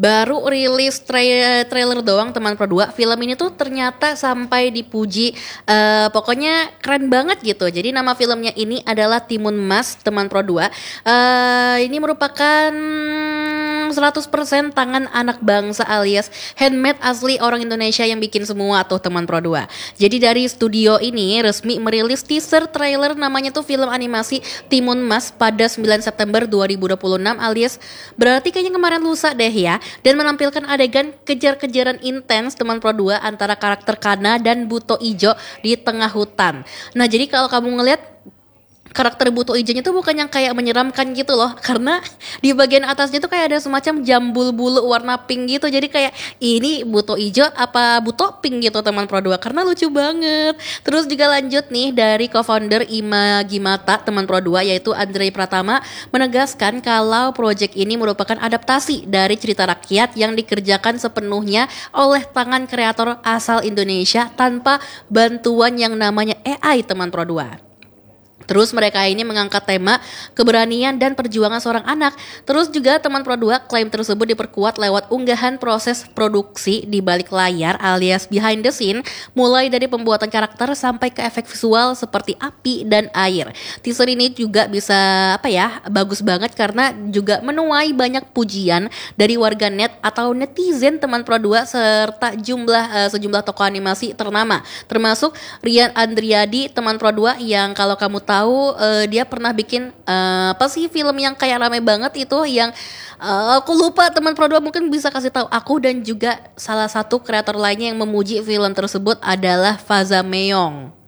Baru rilis trailer doang teman Pro 2. Film ini tuh ternyata sampai dipuji, pokoknya keren banget gitu. Jadi nama filmnya ini adalah Timun Mas teman Pro 2. Ini merupakan 100% tangan anak bangsa alias handmade asli orang Indonesia yang bikin semua tuh teman Pro 2. Jadi dari studio ini resmi merilis teaser trailer namanya tuh film animasi Timun Mas pada 9 September 2026 alias berarti kayaknya kemarin lusa deh ya, dan menampilkan adegan kejar-kejaran intens teman Pro 2 antara karakter Kana dan Buto Ijo di tengah hutan. Nah, jadi kalau kamu ngelihat karakter Buto Ijonya tuh bukan yang kayak menyeramkan gitu loh, karena di bagian atasnya tuh kayak ada semacam jambul bulu warna pink gitu. Jadi kayak ini Buto Ijo apa Buto pink gitu teman Pro 2, karena lucu banget. Terus juga lanjut nih dari co-founder Imagimata teman Pro 2 yaitu Andre Pratama menegaskan kalau project ini merupakan adaptasi dari cerita rakyat yang dikerjakan sepenuhnya oleh tangan kreator asal Indonesia tanpa bantuan yang namanya AI teman Pro 2. Terus mereka ini mengangkat tema keberanian dan perjuangan seorang anak. Terus juga teman Pro 2 klaim tersebut diperkuat lewat unggahan proses produksi di balik layar alias behind the scene, mulai dari pembuatan karakter sampai ke efek visual seperti api dan air. Teaser ini juga bisa bagus banget karena juga menuai banyak pujian dari warganet atau netizen teman Pro 2 serta sejumlah tokoh animasi ternama, termasuk Rian Andriadi teman Pro 2 yang kalau kamu tahu dia pernah bikin film yang kayak rame banget itu yang aku lupa teman Pro 2 mungkin bisa kasih tahu aku, dan juga salah satu kreator lainnya yang memuji film tersebut adalah Faza Meong.